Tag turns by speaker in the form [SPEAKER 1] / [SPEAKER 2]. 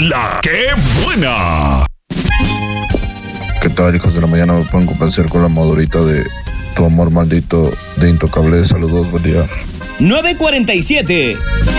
[SPEAKER 1] La que buena.
[SPEAKER 2] ¿Qué tal, hijos de la mañana? Me pueden complacer con la modorita de Tu amor maldito de Intocable. Saludos, buen día.
[SPEAKER 3] 9:47.